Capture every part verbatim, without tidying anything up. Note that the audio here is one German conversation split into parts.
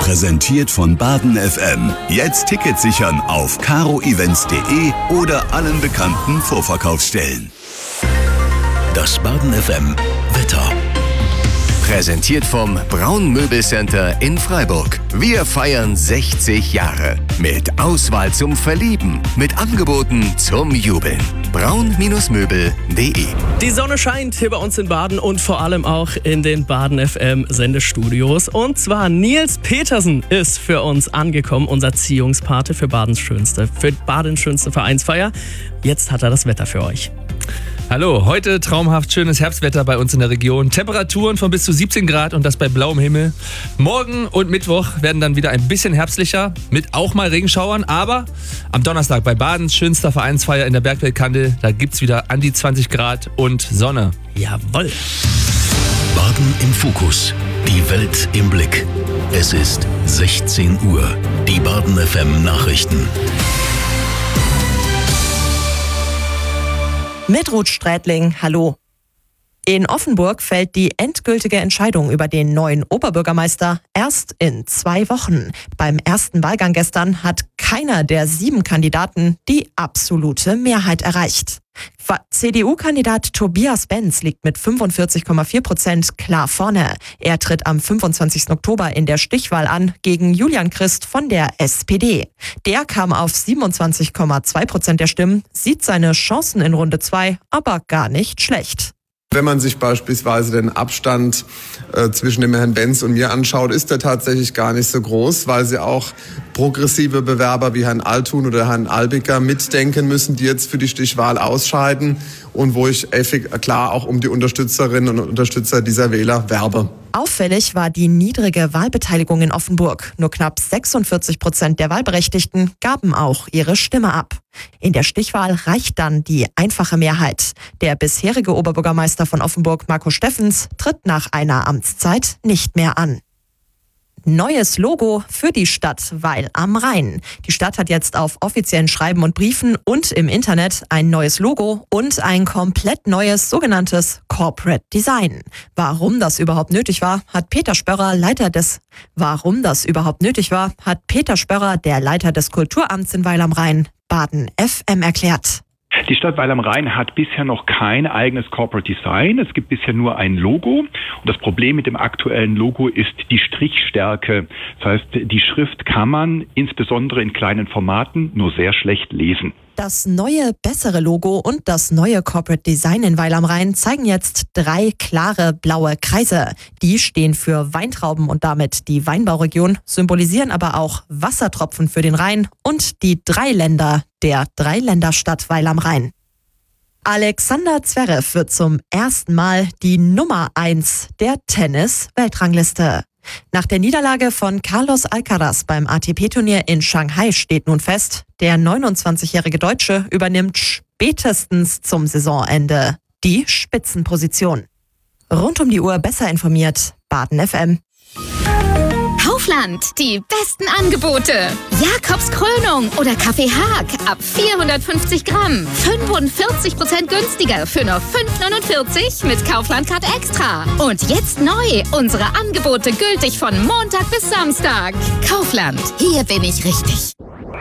Präsentiert von Baden F M. Jetzt Tickets sichern auf caro events punkt de oder allen bekannten Vorverkaufsstellen. Das Baden F M Wetter. Präsentiert vom Braun Möbelcenter in Freiburg. Wir feiern sechzig Jahre. Mit Auswahl zum Verlieben. Mit Angeboten zum Jubeln. braun Möbel punkt de. Die Sonne scheint hier bei uns in Baden und vor allem auch in den Baden F M Sendestudios. Und zwar Nils Petersen ist für uns angekommen, unser Ziehungspate für Badens schönste, für Badens schönste Vereinsfeier. Jetzt hat er das Wetter für euch. Hallo, heute traumhaft schönes Herbstwetter bei uns in der Region. Temperaturen von bis zu siebzehn Grad und das bei blauem Himmel. Morgen und Mittwoch werden dann wieder ein bisschen herbstlicher, mit auch mal Regenschauern. Aber am Donnerstag bei Badens schönster Vereinsfeier in der Bergwelt-Kandel, da gibt's wieder an die zwanzig Grad und Sonne. Jawohl. Baden im Fokus. Die Welt im Blick. Es ist sechzehn Uhr. Die Baden F M Nachrichten. Mit Ruth Strätling, hallo. In Offenburg fällt die endgültige Entscheidung über den neuen Oberbürgermeister erst in zwei Wochen. Beim ersten Wahlgang gestern hat keiner der sieben Kandidaten die absolute Mehrheit erreicht. C D U-Kandidat Tobias Benz liegt mit fünfundvierzig Komma vier Prozent klar vorne. Er tritt am fünfundzwanzigsten Oktober in der Stichwahl an gegen Julian Christ von der S P D. Der kam auf siebenundzwanzig Komma zwei Prozent der Stimmen, sieht seine Chancen in Runde zwei aber gar nicht schlecht. Wenn man sich beispielsweise den Abstand äh, zwischen dem Herrn Benz und mir anschaut, ist der tatsächlich gar nicht so groß, weil sie auch progressive Bewerber wie Herrn Altun oder Herrn Albiker mitdenken müssen, die jetzt für die Stichwahl ausscheiden und wo ich effig, klar auch um die Unterstützerinnen und Unterstützer dieser Wähler werbe. Auffällig war die niedrige Wahlbeteiligung in Offenburg. Nur knapp sechsundvierzig Prozent der Wahlberechtigten gaben auch ihre Stimme ab. In der Stichwahl reicht dann die einfache Mehrheit. Der bisherige Oberbürgermeister von Offenburg, Marco Steffens, tritt nach einer Amtszeit nicht mehr an. Neues Logo für die Stadt Weil am Rhein. Die Stadt hat jetzt auf offiziellen Schreiben und Briefen und im Internet ein neues Logo und ein komplett neues sogenanntes Corporate Design. Warum das überhaupt nötig war, hat Peter Spörrer, Leiter des Warum das überhaupt nötig war, hat Peter Spörrer, der Leiter des Kulturamts in Weil am Rhein, Baden F M erklärt. Die Stadt Weil am Rhein hat bisher noch kein eigenes Corporate Design. Es gibt bisher nur ein Logo. Und das Problem mit dem aktuellen Logo ist die Strichstärke. Das heißt, die Schrift kann man insbesondere in kleinen Formaten nur sehr schlecht lesen. Das neue, bessere Logo und das neue Corporate Design in Weil am Rhein zeigen jetzt drei klare blaue Kreise. Die stehen für Weintrauben und damit die Weinbauregion, symbolisieren aber auch Wassertropfen für den Rhein und die drei Länder der Dreiländerstadt Weil am Rhein. Alexander Zverev wird zum ersten Mal die Nummer eins der Tennis-Weltrangliste. Nach der Niederlage von Carlos Alcaraz beim A T P-Turnier in Shanghai steht nun fest, der neunundzwanzigjährige Deutsche übernimmt spätestens zum Saisonende die Spitzenposition. Rund um die Uhr besser informiert, Baden F M. Kaufland, die besten Angebote. Jakobs Krönung oder Kaffee Haag ab vierhundertfünfzig Gramm. fünfundvierzig Prozent günstiger für nur fünf neunundvierzig mit Kaufland Card Extra. Und jetzt neu, unsere Angebote gültig von Montag bis Samstag. Kaufland, hier bin ich richtig.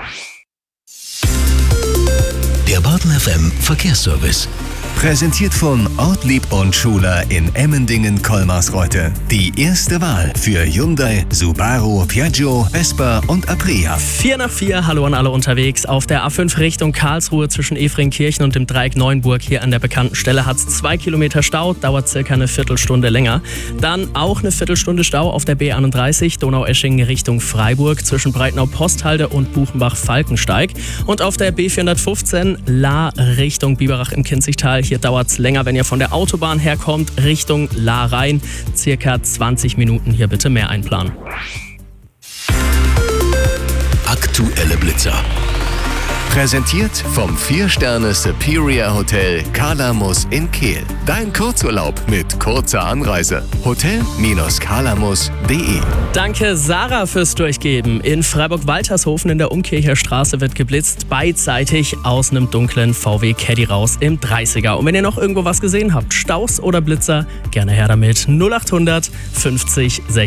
Der Baden F M Verkehrsservice. Präsentiert von Ortlieb und Schuler in Emmendingen-Kolmarsreute. Die erste Wahl für Hyundai, Subaru, Piaggio, Vespa und Aprilia. Vier nach vier, hallo an alle unterwegs. Auf der A fünf Richtung Karlsruhe zwischen Efringkirchen und dem Dreieck Neuenburg hier an der bekannten Stelle hat es zwei Kilometer Stau, dauert circa eine Viertelstunde länger. Dann auch eine Viertelstunde Stau auf der B einunddreißig Donaueschingen Richtung Freiburg zwischen Breitnau-Posthalde und Buchenbach-Falkensteig. Und auf der B vierhundertfünfzehn Lahr Richtung Biberach im Kinzigtal. Hier dauert es länger, wenn ihr von der Autobahn herkommt, Richtung Lahr Rhein. Circa zwanzig Minuten, hier bitte mehr einplanen. Aktuelle Blitzer. Präsentiert vom vier Sterne Superior Hotel Kalamus in Kehl. Dein Kurzurlaub mit kurzer Anreise. hotel Bindestrich kalamus punkt de. Danke Sarah fürs Durchgeben. In Freiburg-Waltershofen in der Umkircher Straße wird geblitzt, beidseitig aus einem dunklen V W Caddy raus im dreißiger. Und wenn ihr noch irgendwo was gesehen habt, Staus oder Blitzer, gerne her damit. null acht hundert fünfzig sechzig